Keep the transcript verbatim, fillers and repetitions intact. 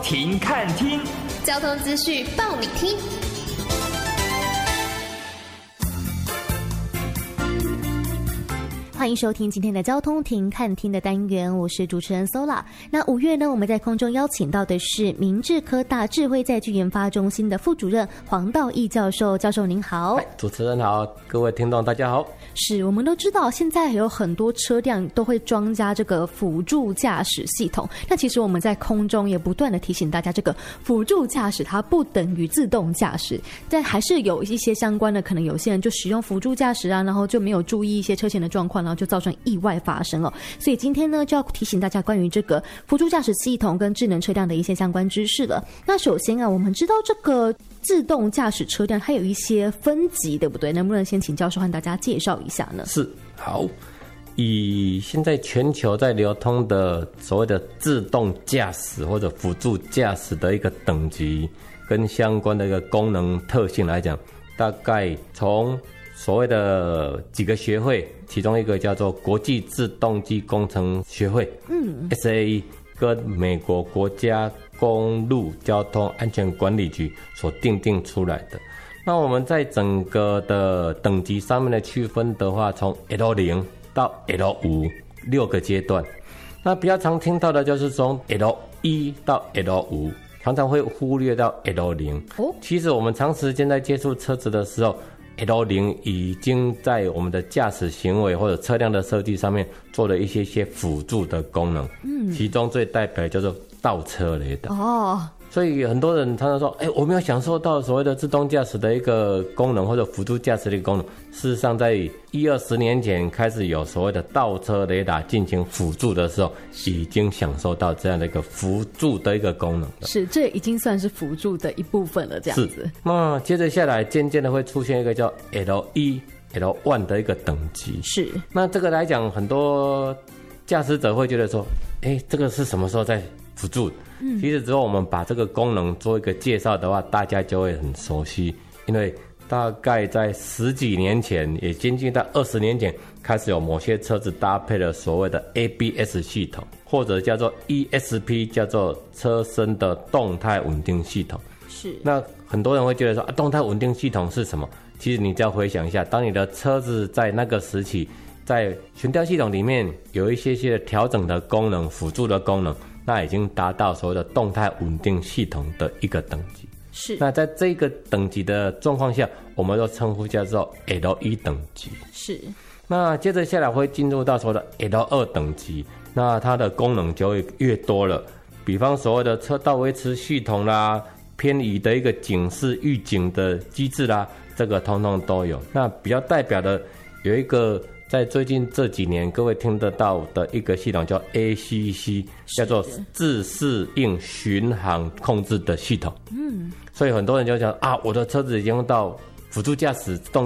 停看听， 交通资讯报你听。 欢迎收听今天的交通停看听的单元，我是主持人 Sola。 那五月呢，我们在空中邀请到的是明志科大智慧载具研发中心的副主任黄道义教授。教授您好。 主持人好，各位听众大家好。 是，我们都知道现在有很多车辆都会装加这个辅助驾驶系统，那其实我们在空中也不断的提醒大家，这个辅助驾驶它不等于自动驾驶，但还是有一些相关的，可能有些人就使用辅助驾驶啊，然后就没有注意一些车前的状况，然后就造成意外发生了。所以今天呢，就要提醒大家关于这个辅助驾驶系统跟智能车辆的一些相关知识了。那首先啊，我们知道这个自动驾驶车辆它有一些分级，对不对？能不能先请教授和大家介绍一下呢？ 是，好。以现在全球在流通的所谓的自动驾驶或者辅助驾驶的一个等级跟相关的一个功能特性来讲，大概从所谓的几个学会，其中一个叫做国际自动机工程学会，嗯 S A E 跟美国国家公路交通安全管理局所订定出来的。那我们在整个的等级上面的区分的话，从 L 零 到 L 五 六个阶段。那比较常听到的就是从 L 一 到 L 五，常常会忽略到 L 零。哦，其实我们长时间在接触车子的时候，L 零 已经在我们的驾驶行为或者车辆的设计上面做了一些些辅助的功能，嗯，其中最代表叫做倒车雷达。哦，所以很多人常常说，哎、欸，我没有享受到所谓的自动驾驶的一个功能或者辅助驾驶的一个功能。事实上，在一二十年前开始有所谓的倒车雷达进行辅助的时候，已经享受到这样的一个辅助的一个功能了。 是，这已经算是辅助的一部分了，这样子。 那接着下来，渐渐的会出现一个叫 L 一、L 一 的一个等级。 是， 那这个来讲，很多驾驶者会觉得说，哎、欸，这个是什么时候在辅助？嗯，其实只要我们把这个功能做一个介绍的话，大家就会很熟悉，因为大概在十几年前，也接近到二十年前，开始有某些车子搭配了所谓的 A B S 系统，或者叫做 E S P， 叫做车身的动态稳定系统。 是， 那很多人会觉得说啊，动态稳定系统是什么？其实你只要回想一下，当你的车子在那个时期，在悬吊系统里面有一些些的调整的功能、辅助的功能，那已经达到所谓的动态稳定系统的一个等级。 是， 那在这个等级的状况下，我们都称呼叫做 L 一 等级。 是， 那接着下来会进入到所谓的 L 二 等级，那它的功能就会越多了，比方所谓的车道维持系统啦、偏移的一个警示预警的机制啦，这个通通都有。那比较代表的有一个在最近这几年各位听得到的一个系统叫 A C C， 叫做自适应巡航控制的系统。嗯，所以很多人就讲啊，我的车子已经到辅助驾驶自动